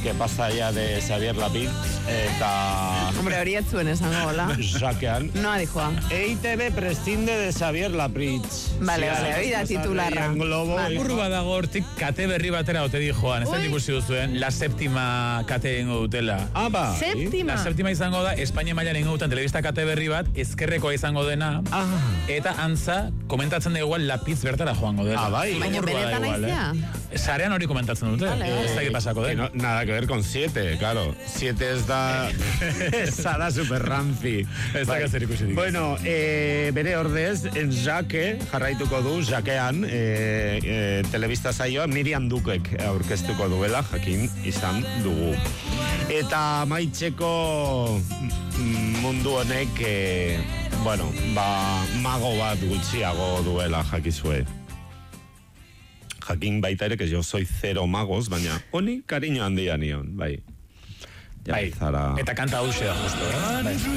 ¿Qué pasa ya de Xavier Lapid? Eta... Hombre, hori ez zuen esango, hola. Sakean. No, dijoa. EITB prescinde de Xavier Lapid. Vale, hori da titularra. Urru badago hortik kate berri batera ote di joan. Ez da ikusi duzuen, la séptima kate ingo dutela. Ah, ba. Séptima? La séptima izango da, Espainia mailan ingo duten telebista kate berri bat, ezkerrekoa izango dena, eta antza, komentatzen da igual Lapid bertara joango dela. Ah, bai. Baina benetan aizea? Sarean hori komentatzen dute. Ez da pasako den. No, nada que ver con 7, claro. 7 es da... Esa da super ranzi. Ez da gazer ikusi dik. Bueno, bere ordez, Jake, jarraituko du, Jakean, telebista saioa Miriam Dukek aurkeztuko duela, jakin izan dugu. Eta maitzeko mundu honek, bueno, mago bat gutxiago duela jakizue. Jakin baita ere, que yo soy cero magos, baina honi kariño handia nion, bai. Bai, eta kanta hauxe da justo,